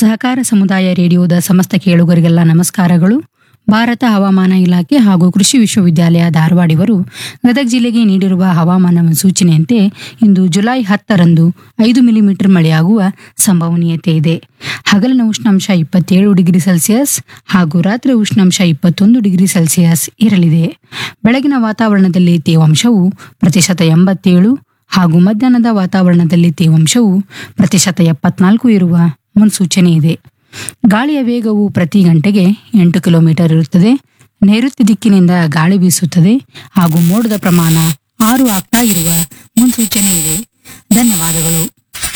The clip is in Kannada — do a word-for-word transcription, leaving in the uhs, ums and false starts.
ಸಹಕಾರ ಸಮುದಾಯ ರೇಡಿಯೋದ ಸಮಸ್ತ ಕೇಳುಗರಿಗೆಲ್ಲ ನಮಸ್ಕಾರಗಳು. ಭಾರತ ಹವಾಮಾನ ಇಲಾಖೆ ಹಾಗೂ ಕೃಷಿ ವಿಶ್ವವಿದ್ಯಾಲಯ ಧಾರವಾಡಿವರು ಗದಗ ಜಿಲ್ಲೆಗೆ ನೀಡಿರುವ ಹವಾಮಾನ ಮುನ್ಸೂಚನೆಯಂತೆ ಇಂದು ಜುಲೈ ಹತ್ತರಂದು ಐದು ಮಿಲಿಮೀಟರ್ ಮಳೆಯಾಗುವ ಸಂಭವನೀಯತೆ ಇದೆ. ಹಗಲಿನ ಉಷ್ಣಾಂಶ ಇಪ್ಪತ್ತೇಳು ಡಿಗ್ರಿ ಸೆಲ್ಸಿಯಸ್ ಹಾಗೂ ರಾತ್ರಿ ಉಷ್ಣಾಂಶ ಇಪ್ಪತ್ತೊಂದು ಡಿಗ್ರಿ ಸೆಲ್ಸಿಯಸ್ ಇರಲಿದೆ. ಬೆಳಗಿನ ವಾತಾವರಣದಲ್ಲಿ ತೇವಾಂಶವು ಪ್ರತಿಶತ ಎಂಬತ್ತೇಳು ಹಾಗೂ ಮಧ್ಯಾಹ್ನದ ವಾತಾವರಣದಲ್ಲಿ ತೇವಾಂಶವು ಪ್ರತಿಶತ ಎಪ್ಪತ್ನಾಲ್ಕು ಇರುವ ಮುನ್ಸೂಚನೆ ಇದೆ. ಗಾಳಿಯ ವೇಗವು ಪ್ರತಿ ಗಂಟೆಗೆ ಎಂಟು ಕಿಲೋಮೀಟರ್ ಇರುತ್ತದೆ. ನೈಋತ್ಯ ದಿಕ್ಕಿನಿಂದ ಗಾಳಿ ಬೀಸುತ್ತದೆ ಹಾಗೂ ಮೋಡದ ಪ್ರಮಾಣ ಆರು ಆಗ್ತಾ ಇರುವ ಮುನ್ಸೂಚನೆ ಇದೆ. ಧನ್ಯವಾದಗಳು.